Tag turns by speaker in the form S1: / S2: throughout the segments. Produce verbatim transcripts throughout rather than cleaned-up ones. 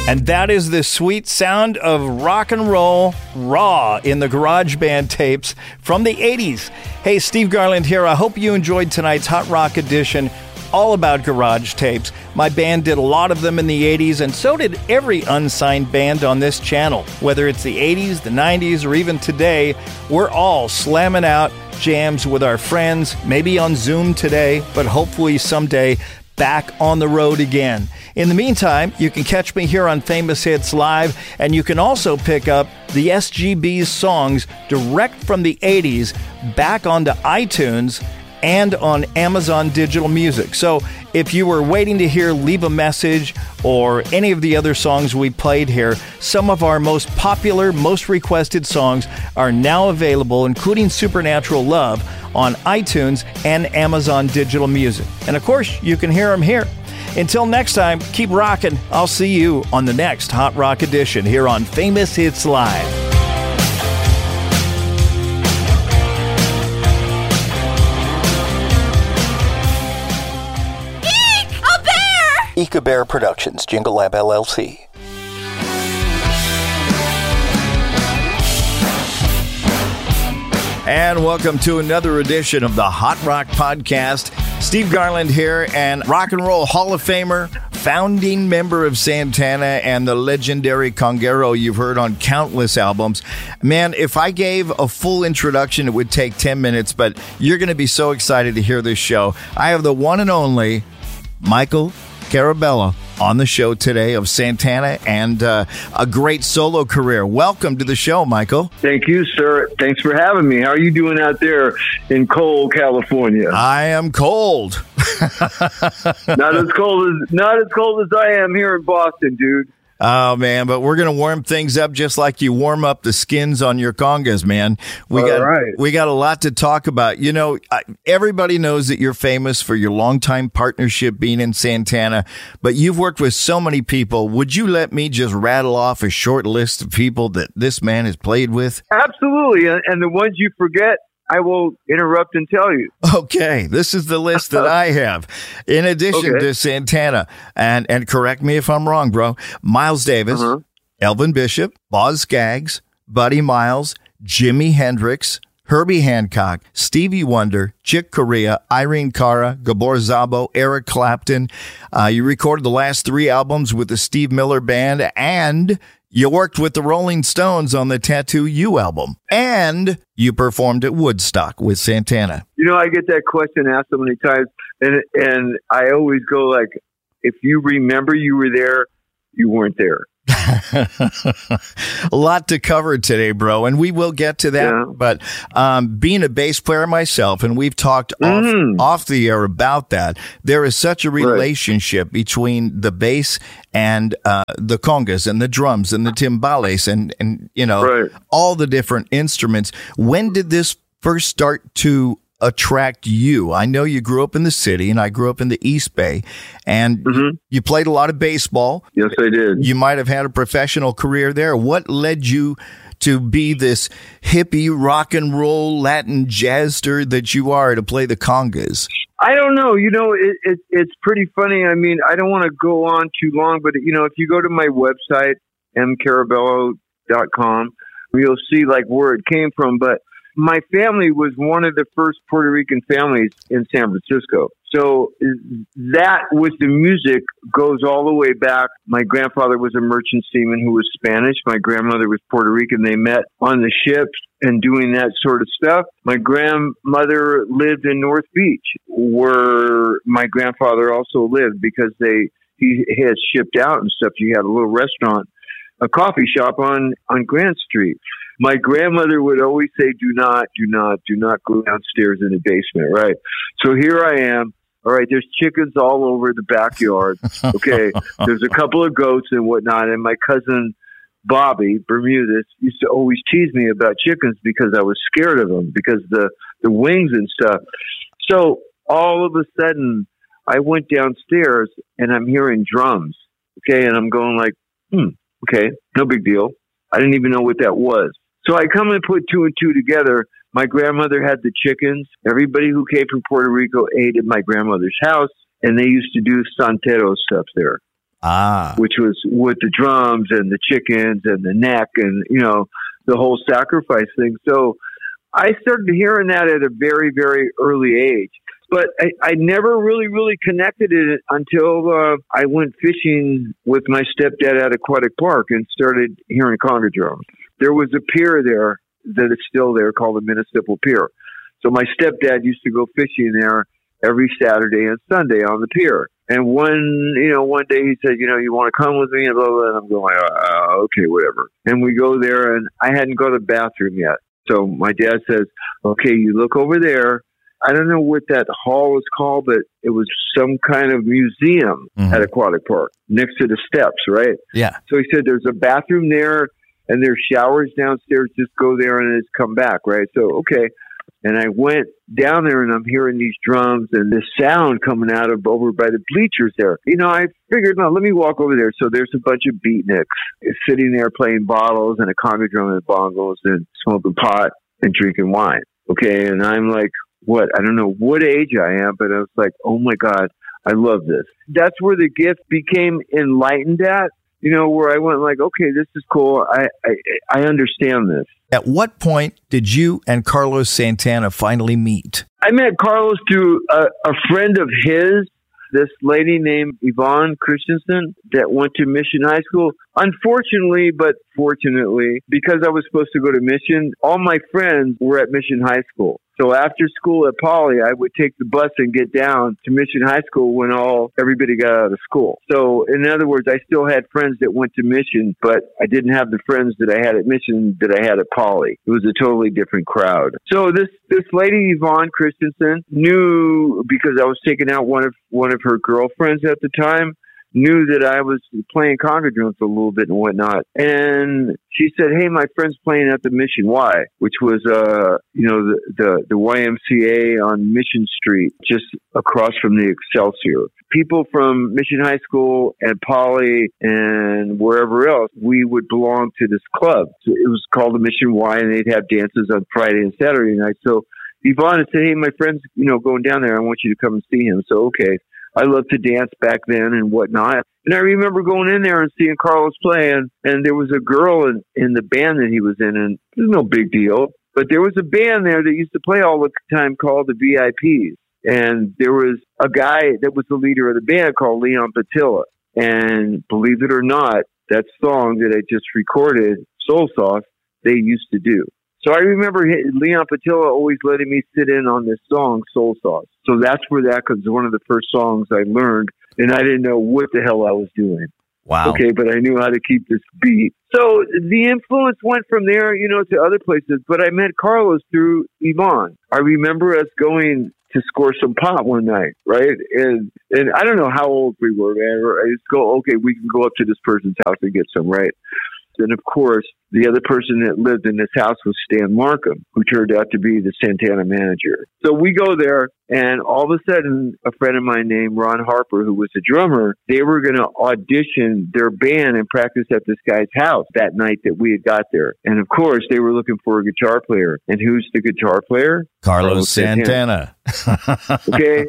S1: And that is the sweet sound of rock and roll raw in the GarageBand tapes from the eighties. Hey, Steve Garland here. I hope you enjoyed tonight's Hot Rock edition, all about garage tapes. My band did a lot of them in the eighties, and so did every unsigned band on this channel. Whether it's the eighties, the nineties, or even today, we're all slamming out jams with our friends, maybe on Zoom today, but hopefully someday back on the road again. In the meantime, you can catch me here on Famous Hits Live, and you can also pick up the S G B's songs direct from the eighties back onto iTunes and on Amazon Digital Music. So if you were waiting to hear Leave a Message or any of the other songs we played here, some of our most popular, most requested songs are now available, including Supernatural Love, on iTunes and Amazon Digital Music. And of course, you can hear them here. Until next time, keep rocking. I'll see you on the next Hot Rock edition here on Famous Hits Live. EcoBear Productions, Jingle Lab L L C. And welcome to another edition of the Hot Rock Podcast. Steve Garland here, and Rock and Roll Hall of Famer, founding member of Santana, and the legendary conguero you've heard on countless albums. Man, if I gave a full introduction, it would take ten minutes, but you're going to be so excited to hear this show. I have the one and only Michael Carabello on the show today of Santana, and uh, a great solo career. Welcome to the show, Michael.
S2: Thank you, sir. Thanks for having me. How are you doing out there in cold California?
S1: I am cold.
S2: not as cold as not as cold as I am here in Boston, dude.
S1: Oh, man, but we're going to warm things up just like you warm up the skins on your congas, man. We
S2: All
S1: got
S2: right.
S1: we got a lot to talk about. You know, I, everybody knows that you're famous for your longtime partnership being in Santana, but you've worked with so many people. Would you let me just rattle off a short list of people that this man has played with?
S2: Absolutely, and, and the ones you forget, I will interrupt and tell you.
S1: Okay, this is the list that I have. In addition
S2: okay.
S1: to Santana, and, and correct me if I'm wrong, bro, Miles Davis, uh-huh. Elvin Bishop, Boz Scaggs, Buddy Miles, Jimi Hendrix, Herbie Hancock, Stevie Wonder, Chick Corea, Irene Cara, Gabor Szabo, Eric Clapton. Uh, you recorded the last three albums with the Steve Miller Band, and you worked with the Rolling Stones on the Tattoo You album, and you performed at Woodstock with Santana.
S2: You know, I get that question asked so many times, and and I always go like, if you remember you were there, you weren't there.
S1: A lot to cover today, bro, and we will get to that.
S2: Yeah.
S1: But um, being a bass player myself, and we've talked
S2: mm.
S1: off, off the air about that, there is such a relationship right. between the bass and uh, the congas and the drums and the timbales and, and you know,
S2: right.
S1: all the different instruments. When did this first start to attract you? I know you grew up in the city, and I grew up in the East Bay, and mm-hmm. you played a lot of baseball.
S2: Yes, I did.
S1: You might have had a professional career there. What led you to be this hippie rock and roll Latin jazzster that you are to play the congas?
S2: I don't know. You know, it, it, it's pretty funny. I mean, I don't want to go on too long, but, you know, if you go to my website, m carabello dot com, you'll see, like, where it came from. But my family was one of the first Puerto Rican families in San Francisco. So that with the music goes all the way back. My grandfather was a merchant seaman who was Spanish. My grandmother was Puerto Rican. They met on the ships and doing that sort of stuff. My grandmother lived in North Beach, where my grandfather also lived, because they he had shipped out and stuff. He had a little restaurant, a coffee shop on, on Grant Street. My grandmother would always say, do not, do not, do not go downstairs in the basement, right? So here I am. All right, there's chickens all over the backyard. Okay, there's a couple of goats and whatnot. And my cousin Bobby Bermudez used to always tease me about chickens because I was scared of them, because the, the wings and stuff. So all of a sudden, I went downstairs and I'm hearing drums. Okay, and I'm going like, hmm, okay, no big deal. I didn't even know what that was. So I come and put two and two together. My grandmother had the chickens. Everybody who came from Puerto Rico ate at my grandmother's house, and they used to do Santero stuff there.
S1: Ah.
S2: Which was with the drums and the chickens and the neck and, you know, the whole sacrifice thing. So I started hearing that at a very, very early age. But I, I never really, really connected it until uh, I went fishing with my stepdad at Aquatic Park and started hearing conga drums. There was a pier there that is still there called the Municipal Pier. So my stepdad used to go fishing there every Saturday and Sunday on the pier. And one, you know, one day he said, you know, you want to come with me? And blah, blah, and I'm going, uh, okay, whatever. And we go there, and I hadn't gone to the bathroom yet. So my dad says, okay, you look over there. I don't know what that hall was called, but it was some kind of museum mm-hmm. at Aquatic Park next to the steps, right?
S1: Yeah.
S2: So he said, there's a bathroom there, and there's showers downstairs. Just go there and just come back, right? So, okay. And I went down there, and I'm hearing these drums and this sound coming out of over by the bleachers there. You know, I figured, no, let me walk over there. So there's a bunch of beatniks sitting there playing bottles and a conga drum and bongos and smoking pot and drinking wine. Okay, and I'm like, what? I don't know what age I am, but I was like, oh, my God, I love this. That's where the gift became enlightened at. You know, where I went like, okay, this is cool. I, I I understand this.
S1: At what point did you and Carlos Santana finally meet?
S2: I met Carlos through a, a friend of his, this lady named Yvonne Christensen that went to Mission High School. Unfortunately, but fortunately, because I was supposed to go to Mission, all my friends were at Mission High School. So after school at Poly, I would take the bus and get down to Mission High School when all everybody got out of school. So in other words, I still had friends that went to Mission, but I didn't have the friends that I had at Mission that I had at Poly. It was a totally different crowd. So this this lady Yvonne Christensen knew, because I was taking out one of one of her girlfriends at the time, knew that I was playing conga drums a little bit and whatnot. And she said, hey, my friend's playing at the Mission Y, which was, uh, you know, the, the, the Y M C A on Mission Street, just across from the Excelsior. People from Mission High School and Poly and wherever else, we would belong to this club. So it was called the Mission Y, and they'd have dances on Friday and Saturday night. So Yvonne said, hey, my friend's, you know, going down there. I want you to come and see him. So, okay. I loved to dance back then and whatnot. And I remember going in there and seeing Carlos play, and, and there was a girl in, in the band that he was in, and it was no big deal. But there was a band there that used to play all the time called the V I Ps. And there was a guy that was the leader of the band called Leon Patilla. And believe it or not, that song that I just recorded, Soul Sauce, they used to do. So I remember Leon Patilla always letting me sit in on this song, Soul Sauce. So that's where that was one of the first songs I learned, and I didn't know what the hell I was doing.
S1: Wow.
S2: Okay, but I knew how to keep this beat. So the influence went from there, you know, to other places. But I met Carlos through Yvonne. I remember us going to score some pot one night, right? And and I don't know how old we were, man. I just go, okay, we can go up to this person's house and get some, right? And of course, the other person that lived in this house was Stan Markham, who turned out to be the Santana manager. So we go there, and all of a sudden, a friend of mine named Ron Harper, who was a drummer, they were going to audition their band and practice at this guy's house that night that we had got there. And of course, they were looking for a guitar player. And who's the guitar player?
S1: Carlos, Carlos Santana.
S2: Santana. Okay.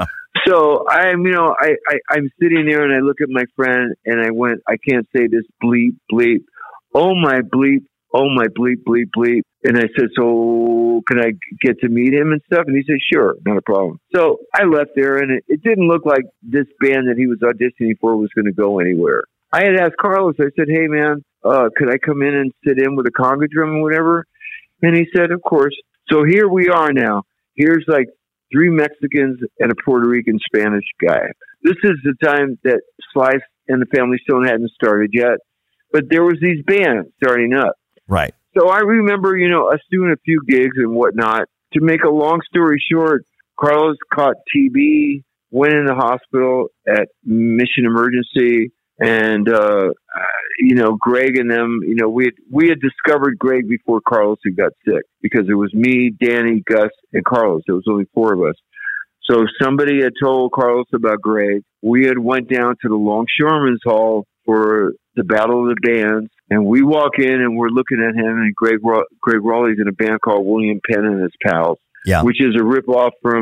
S2: So I'm, you know, I, I, I'm sitting there and I look at my friend and I went, I can't say this, bleep, bleep. Oh my bleep, oh my bleep, bleep, bleep. And I said, so can I get to meet him and stuff? And he said, sure, not a problem. So I left there, and it, it didn't look like this band that he was auditioning for was going to go anywhere. I had asked Carlos, I said, hey man, uh, could I come in and sit in with a conga drum or whatever? And he said, of course. So here we are now. Here's like three Mexicans and a Puerto Rican Spanish guy. This is the time that Sly and the Family Stone hadn't started yet. But there was these bands starting up.
S1: Right.
S2: So I remember, you know, us doing a few gigs and whatnot. To make a long story short, Carlos caught T B, went in the hospital at Mission Emergency. And, uh, you know, Greg and them, you know, we had, we had discovered Greg before Carlos had got sick, because it was me, Danny, Gus, and Carlos. There was only four of us. So somebody had told Carlos about Greg. We had went down to the Longshoremen's Hall for the Battle of the Bands, and we walk in and we're looking at him, and Greg Greg Raleigh's in a band called William Penn and His Pals,
S1: yeah.
S2: which is a ripoff from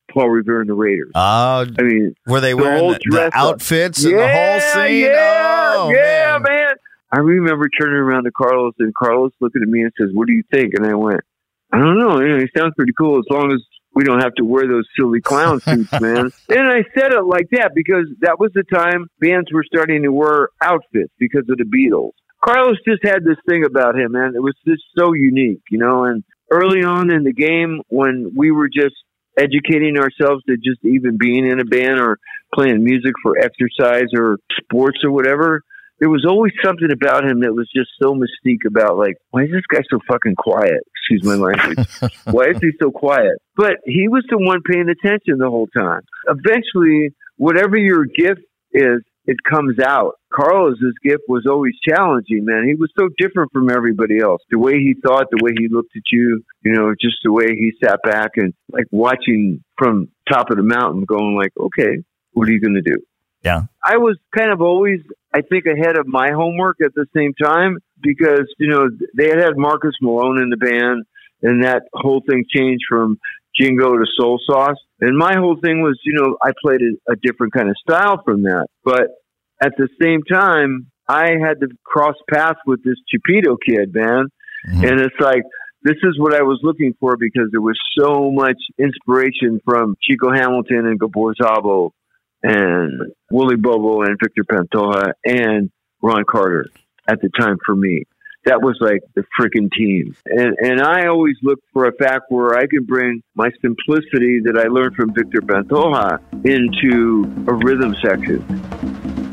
S2: Paul Revere and the Raiders.
S1: Uh,
S2: I mean,
S1: were they
S2: the
S1: wearing
S2: whole
S1: the, the
S2: dress up.
S1: outfits
S2: Yeah,
S1: and the whole scene?
S2: yeah,
S1: oh,
S2: yeah,
S1: man.
S2: man. I remember turning around to Carlos, and Carlos looking at me and says, "What do you think?" And I went, "I don't know. You know, he sounds pretty cool as long as we don't have to wear those silly clown suits, man." And I said it like that because that was the time bands were starting to wear outfits because of the Beatles. Carlos just had this thing about him, man. It was just so unique, you know. And early on in the game, when we were just educating ourselves to just even being in a band or playing music for exercise or sports or whatever, there was always something about him that was just so mystique about, like, why is this guy so fucking quiet? Excuse my language. Why is he so quiet? But he was the one paying attention the whole time. Eventually, whatever your gift is, it comes out. Carlos's gift was always challenging, man. He was so different from everybody else. The way he thought, the way he looked at you, you know, just the way he sat back and like watching from top of the mountain going like, okay, what are you going to do?
S1: Yeah.
S2: I was kind of always, I think, ahead of my homework at the same time because, you know, they had had Marcus Malone in the band and that whole thing changed from Jingo to Soul Sauce. And my whole thing was, you know, I played a, a different kind of style from that. But at the same time, I had to cross paths with this Chipito kid, man. Mm-hmm. And it's like, this is what I was looking for because there was so much inspiration from Chico Hamilton and Gabor Szabo and Willie Bobo and Victor Pantoja and Ron Carter at the time for me. That was like the freaking team. And and I always look for a fact where I can bring my simplicity that I learned from Victor Pantoja into a rhythm section.